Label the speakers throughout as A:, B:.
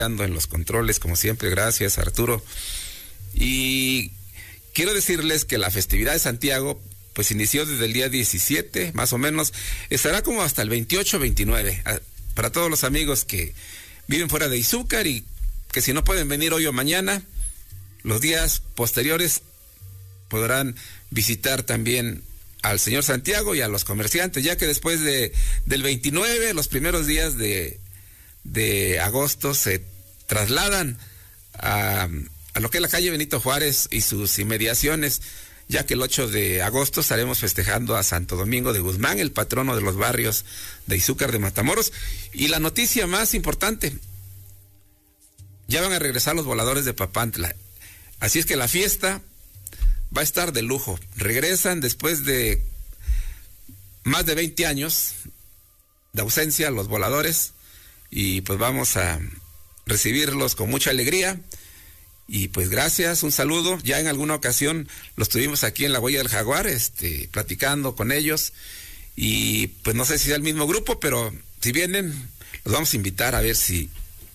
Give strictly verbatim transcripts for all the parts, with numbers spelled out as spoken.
A: en los controles, como siempre, gracias Arturo. Y quiero decirles que la festividad de Santiago pues inició desde el día diecisiete, más o menos, estará como hasta el veintiocho, veintinueve, para todos los amigos que viven fuera de Izúcar y que si no pueden venir hoy o mañana, los días posteriores podrán visitar también al señor Santiago y a los comerciantes, ya que después de del veintinueve, los primeros días de, de agosto se trasladan a, a lo que es la calle Benito Juárez y sus inmediaciones, ya que el ocho de agosto estaremos festejando a Santo Domingo de Guzmán, el patrono de los barrios de Izúcar de Matamoros. Y la noticia más importante, ya van a regresar los voladores de Papantla, así es que la fiesta va a estar de lujo. Regresan después de más de veinte años de ausencia los voladores y pues vamos a recibirlos con mucha alegría y pues gracias, un saludo. Ya en alguna ocasión los tuvimos aquí en la Huella del Jaguar, este, platicando con ellos y pues no sé si es el mismo grupo, pero si vienen los vamos a invitar a ver si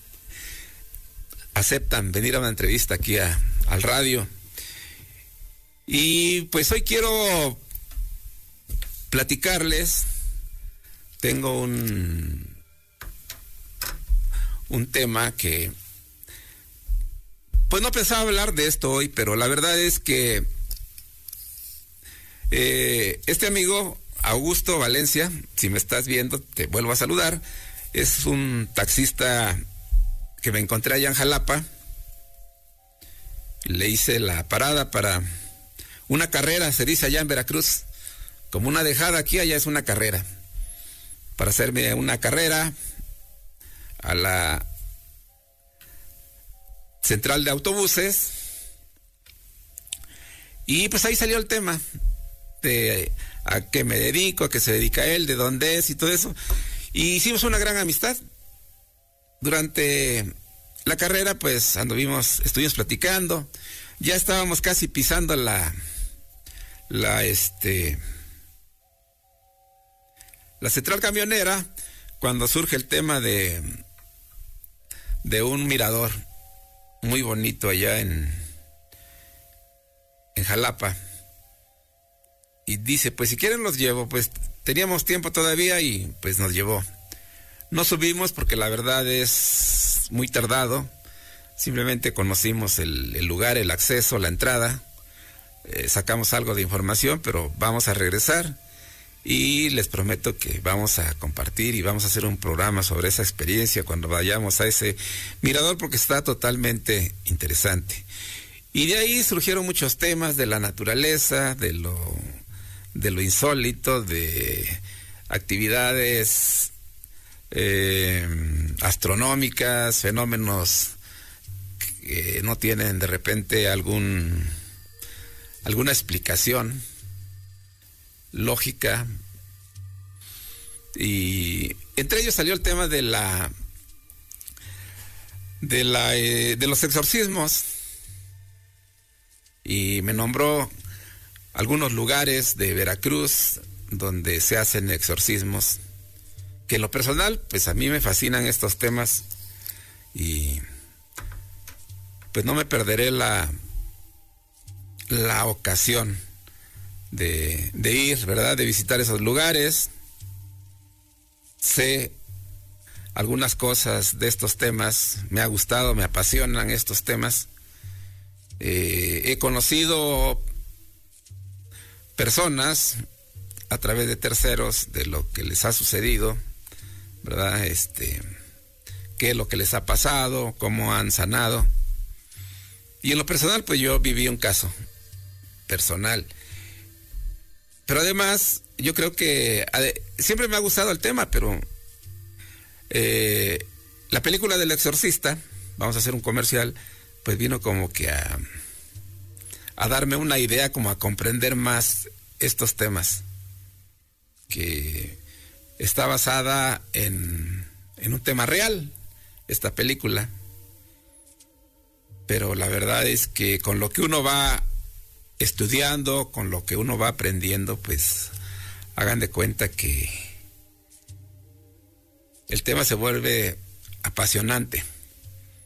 A: aceptan venir a una entrevista aquí a, al radio. Y pues hoy quiero platicarles, tengo un, un tema que, pues no pensaba hablar de esto hoy, pero la verdad es que eh, este amigo, Augusto Valencia, si me estás viendo, te vuelvo a saludar, es un taxista que me encontré allá en Jalapa, le hice la parada para una carrera, se dice allá en Veracruz, como una dejada aquí, allá es una carrera, para hacerme una carrera a la central de autobuses, y pues ahí salió el tema de a qué me dedico, a qué se dedica él, de dónde es y todo eso, y hicimos una gran amistad. Durante la carrera pues anduvimos, estuvimos platicando, ya estábamos casi pisando la la este la central camionera cuando surge el tema de de un mirador muy bonito allá en en Jalapa, y dice pues si quieren los llevo. Pues teníamos tiempo todavía y pues nos llevó. No subimos porque la verdad es muy tardado, simplemente conocimos el, el lugar, el acceso, la entrada. Eh, sacamos algo de información, pero vamos a regresar y les prometo que vamos a compartir y vamos a hacer un programa sobre esa experiencia cuando vayamos a ese mirador, porque está totalmente interesante. Y de ahí surgieron muchos temas de la naturaleza, de lo, de lo insólito, de actividades eh, astronómicas, fenómenos que no tienen de repente algún alguna explicación lógica, y entre ellos salió el tema de la de la eh, de los exorcismos, y me nombró algunos lugares de Veracruz donde se hacen exorcismos, que en lo personal pues a mí me fascinan estos temas y pues no me perderé la la ocasión de, de ir, ¿verdad? De visitar esos lugares. Sé algunas cosas de estos temas, me ha gustado, me apasionan estos temas. Eh, he conocido personas a través de terceros de lo que les ha sucedido, ¿verdad? Este, qué es lo que les ha pasado, cómo han sanado. Y en lo personal, pues yo viví un caso personal. Pero además, yo creo que ade- siempre me ha gustado el tema, pero eh, la película del exorcista, vamos a hacer un comercial, pues vino como que a, a darme una idea, como a comprender más estos temas, que está basada en, en un tema real, esta película. Pero la verdad es que con lo que uno va estudiando, con lo que uno va aprendiendo, pues hagan de cuenta que el tema se vuelve apasionante.